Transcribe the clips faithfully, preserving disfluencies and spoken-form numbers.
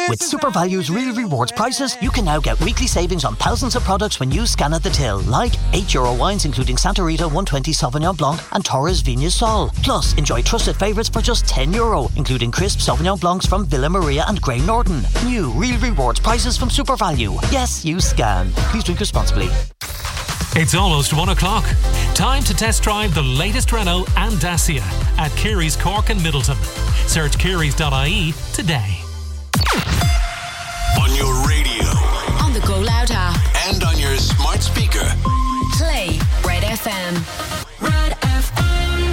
With Super Value's real rewards prices, you can now get weekly savings on thousands of products when you scan at the till, like eight euro wines including Santa Rita one twenty Sauvignon Blanc and Torres Vignes Sol. Plus, enjoy trusted favourites for just ten euro, including crisp Sauvignon Blancs from Villa Maria and Grey Norton. New real rewards prices from Super Value. Yes, you scan. Please drink responsibly. It's almost one o'clock. Time to test drive the latest Renault and Dacia at Keary's Cork and Middleton. Search kearys dot I E today. On your radio, on the Go Loud app, and on your smart speaker. Play Red F M. Red F M.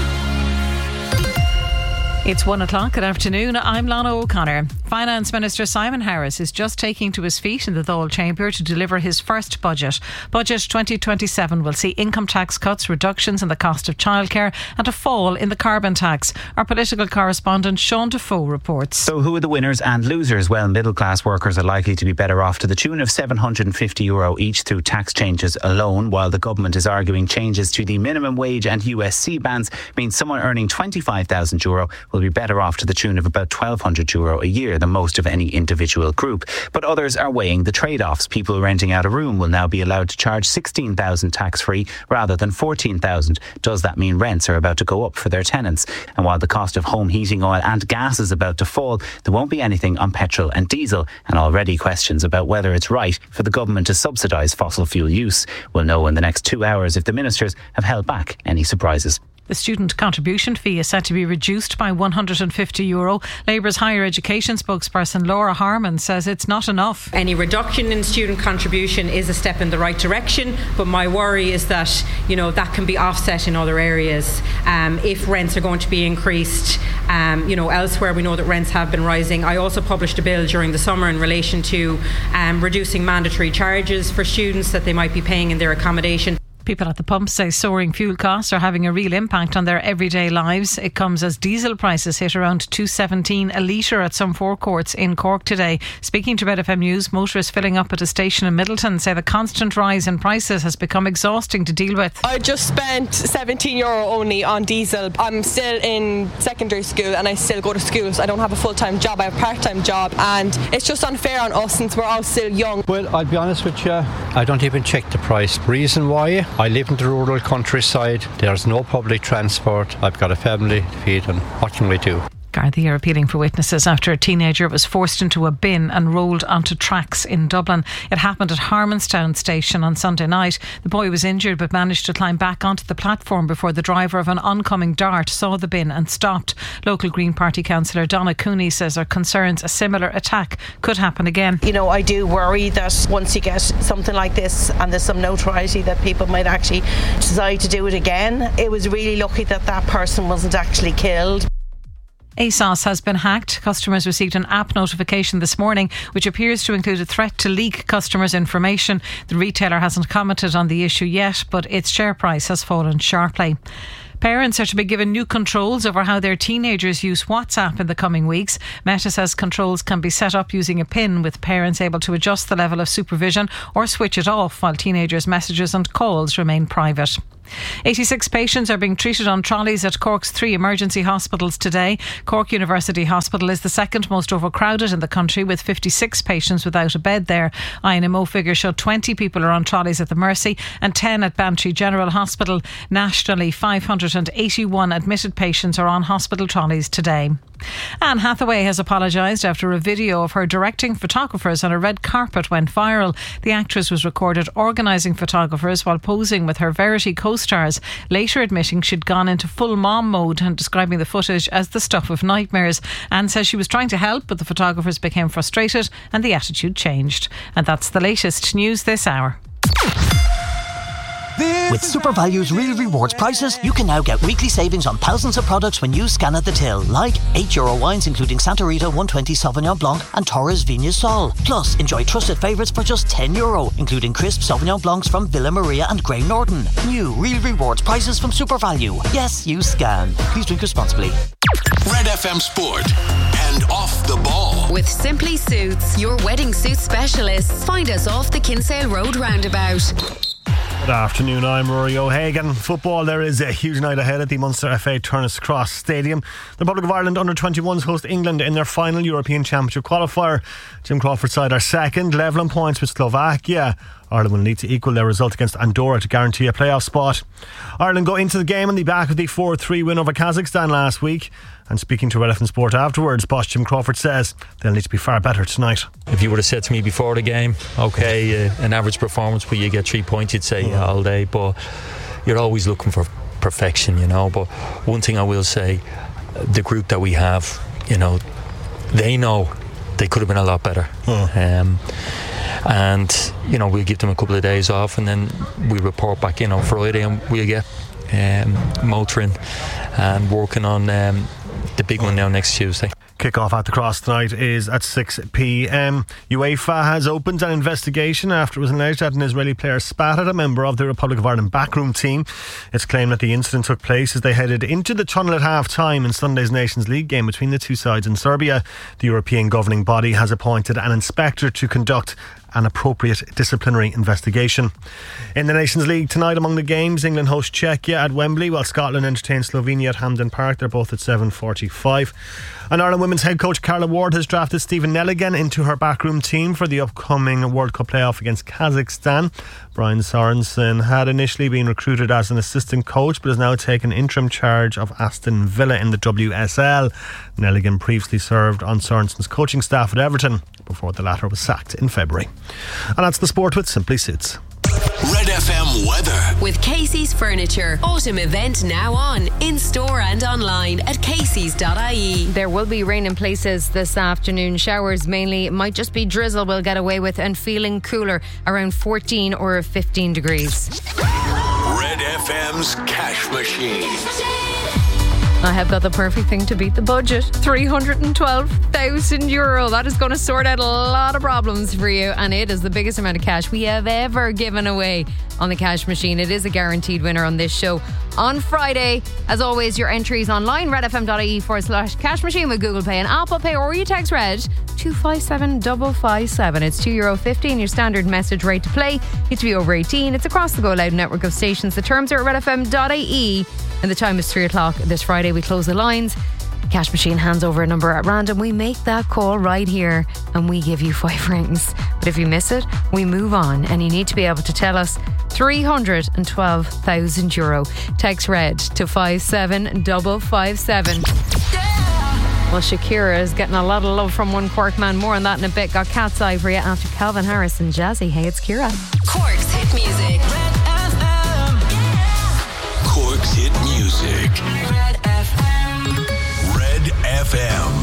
It's one o'clock. Good afternoon. I'm Lana O'Connor. Finance Minister Simon Harris is just taking to his feet in the Dáil Chamber to deliver his first budget. Budget twenty twenty-seven will see income tax cuts, reductions in the cost of childcare and a fall in the carbon tax. Our political correspondent Sean Defoe reports. So who are the winners and losers? Well, middle class workers are likely to be better off to the tune of seven hundred fifty euro each through tax changes alone, while the government is arguing changes to the minimum wage and U S C bans means someone earning twenty-five thousand euro will be better off to the tune of about twelve hundred euro a year than most of any individual group. But others are weighing the trade-offs. People renting out a room will now be allowed to charge sixteen thousand tax-free rather than fourteen thousand. Does that mean rents are about to go up for their tenants? And while the cost of home heating oil and gas is about to fall, there won't be anything on petrol and diesel, and already questions about whether it's right for the government to subsidise fossil fuel use. We'll know in the next two hours if the ministers have held back any surprises. The student contribution fee is set to be reduced by one hundred fifty euro. Labour's higher education spokesperson Laura Harman says it's not enough. Any reduction in student contribution is a step in the right direction, but my worry is that, you know, that can be offset in other areas. Um, if rents are going to be increased, um, you know, elsewhere we know that rents have been rising. I also published a bill during the summer in relation to um, reducing mandatory charges for students that they might be paying in their accommodation. People at the pump say soaring fuel costs are having a real impact on their everyday lives. It comes as diesel prices hit around two seventeen a litre at some forecourts in Cork today. Speaking to Red F M News, motorists filling up at a station in Middleton say the constant rise in prices has become exhausting to deal with. I just spent seventeen euro only on diesel. I'm still in secondary school and I still go to school, so I don't have a full-time job. I have a part-time job, and it's just unfair on us since we're all still young. Well, I'll be honest with you, I don't even check the price. Reason why? I live in the rural countryside. There's no public transport. I've got a family to feed, and what can we do? Gardaí are appealing for witnesses after a teenager was forced into a bin and rolled onto tracks in Dublin. It happened at Harmonstown station on Sunday night. The boy was injured but managed to climb back onto the platform before the driver of an oncoming Dart saw the bin and stopped. Local Green Party councillor Donna Cooney says there are concerns a similar attack could happen again. You know, I do worry that once you get something like this and there's some notoriety, that people might actually decide to do it again. It was really lucky that that person wasn't actually killed. ASOS has been hacked. Customers received an app notification this morning which appears to include a threat to leak customers' information. The retailer hasn't commented on the issue yet, but its share price has fallen sharply. Parents are to be given new controls over how their teenagers use WhatsApp in the coming weeks. Meta says controls can be set up using a PIN, with parents able to adjust the level of supervision or switch it off while teenagers' messages and calls remain private. eighty-six patients are being treated on trolleys at Cork's three emergency hospitals today. Cork University Hospital is the second most overcrowded in the country, with fifty-six patients without a bed there. I N M O figures show twenty people are on trolleys at the Mercy and ten at Bantry General Hospital. Nationally, five hundred eighty-one admitted patients are on hospital trolleys today. Anne Hathaway has apologised after a video of her directing photographers on a red carpet went viral. The actress was recorded organising photographers while posing with her Verity co-stars, later admitting she'd gone into full mom mode and describing the footage as the stuff of nightmares. Anne says she was trying to help, but the photographers became frustrated and the attitude changed. And that's the latest news this hour. With Super Value's real rewards prices, you can now get weekly savings on thousands of products when you scan at the till, like eight euro wines including Santa Rita one twenty Sauvignon Blanc and Torres Vignes Sol. Plus, enjoy trusted favourites for just ten euro, including crisp Sauvignon Blancs from Villa Maria and Grey Norton. New real rewards prices from Super Value. Yes, you scan. Please drink responsibly. Red F M Sport and Off the Ball. With Simply Suits, your wedding suit specialists. Find us off the Kinsale Road roundabout. Good afternoon, I'm Rory O'Hagan. Football, there is a huge night ahead at the Munster F A Turner's Cross Stadium. The Republic of Ireland under twenty-ones host England in their final European Championship qualifier. Jim Crawford's side are second, level on points with Slovakia. Ireland will need to equal their result against Andorra to guarantee a playoff spot. Ireland go into the game on the back of the four three win over Kazakhstan last week. And speaking to Red F M Sport afterwards, boss Jim Crawford says they'll need to be far better tonight. If you would have said to me before the game, okay, uh, an average performance where you get three points, you'd say yeah, all day, but you're always looking for perfection, you know. But one thing I will say, the group that we have, you know, they know they could have been a lot better. Yeah. Um, and, you know, we'll give them a couple of days off and then we report back in on Friday and we'll get um, motoring and working on um, the big one now next Tuesday. Kick-off at the Cross tonight is at six p.m. UEFA has opened an investigation after it was alleged that an Israeli player spat at a member of the Republic of Ireland backroom team. It's claimed that the incident took place as they headed into the tunnel at half-time in Sunday's Nations League game between the two sides in Serbia. The European governing body has appointed an inspector to conduct an appropriate disciplinary investigation. In the Nations League tonight, among the games, England host Czechia at Wembley while Scotland entertain Slovenia at Hampden Park. They're both at seven forty-five. And Ireland women's head coach Carla Ward has drafted Stephen Nelligan into her backroom team for the upcoming World Cup playoff against Kazakhstan. Brian Sorensen had initially been recruited as an assistant coach but has now taken interim charge of Aston Villa in the W S L. Nelligan previously served on Sorensen's coaching staff at Everton before the latter was sacked in February. And that's the sport with Simply Suits. Red F M weather. With Casey's Furniture. Autumn event now on. In store and online at caseys dot I E. There will be rain in places this afternoon. Showers mainly, might just be drizzle we'll get away with, and feeling cooler around fourteen or fifteen degrees. Red F M's Cash Machine. I have got the perfect thing to beat the budget. three hundred twelve thousand euro. That is going to sort out a lot of problems for you, and it is the biggest amount of cash we have ever given away on the Cash Machine. It is a guaranteed winner on this show on Friday. As always, your entries online, redfm.ie forward slash cash machine with Google Pay and Apple Pay, or you text RED two five seven five five seven. It's two euro fifty and your standard message rate to play. Need to be over eighteen. It's across the Go Loud network of stations. The terms are at redfm.ie and the time is three o'clock this Friday. We close the lines. Cash Machine hands over a number at random. We make that call right here and we give you five rings. But if you miss it, we move on, and you need to be able to tell us three hundred twelve thousand euro. Text RED to five seven five five seven. Well, Shakira is getting a lot of love from one Cork man. More on that in a bit. Got Cat's Eye for you after Calvin Harris and Jazzy. Hey, it's Kira. Cork's hit music. Red F M. Cork's hit music. Red F M. Red F M.